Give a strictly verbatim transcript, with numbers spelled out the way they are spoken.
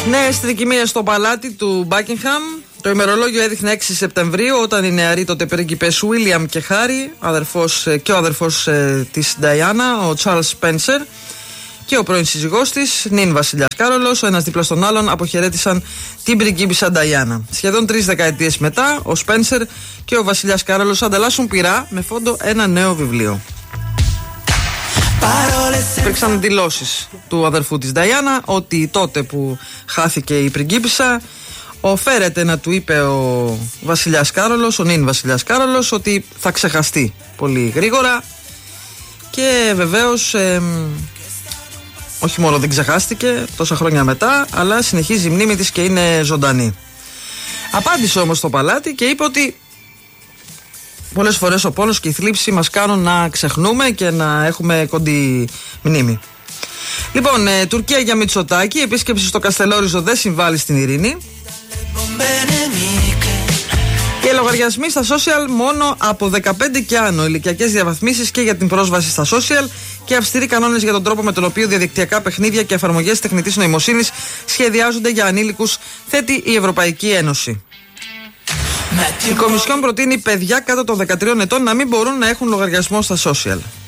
Νέες τρικυμίες στο παλάτι του Buckingham. Το ημερολόγιο έδειχνε έξι Σεπτεμβρίου, όταν οι νεαροί τότε πρίγκιπες William και Harry, αδερφός, και ο αδερφός ε, της Diana, ο Charles Spencer, και ο πρώην σύζυγός της, νυν βασιλιάς Κάρολος, ο ένας δίπλα στον άλλον, αποχαιρέτησαν την πριγκίπισσα Diana. Σχεδόν τρεις δεκαετίες μετά, ο Spencer και ο βασιλιάς Κάρολος ανταλλάσσουν πυρά με φόντο ένα νέο βιβλίο. Υπήρξαν δηλώσεις του αδερφού της Diana ότι τότε που χάθηκε η πριγκίπισσα, οφέρεται να του είπε ο βασιλιάς Κάρολος, ο νυν βασιλιάς Κάρολος, ότι θα ξεχαστεί πολύ γρήγορα. Και βεβαίως ε, όχι μόνο δεν ξεχάστηκε τόσα χρόνια μετά, αλλά συνεχίζει η μνήμη της και είναι ζωντανή. Απάντησε όμως στο παλάτι και είπε ότι πολλές φορές ο πόνος και η θλίψη μας κάνουν να ξεχνούμε και να έχουμε κοντή μνήμη. Λοιπόν, ε, Τουρκία για Μητσοτάκη, επίσκεψη στο Καστελόριζο δεν συμβάλλει στην ειρήνη. Και λογαριασμοί στα social μόνο από δεκαπέντε και άνω, ηλικιακές διαβαθμίσεις και για την πρόσβαση στα social και αυστηροί κανόνες για τον τρόπο με τον οποίο διαδικτυακά παιχνίδια και εφαρμογές τεχνητής νοημοσύνης σχεδιάζονται για ανήλικους, θέτει η Ευρωπαϊκή Ένωση. Η Κομισιόν προτείνει παιδιά κάτω των δεκατρείων ετών να μην μπορούν να έχουν λογαριασμό στα social.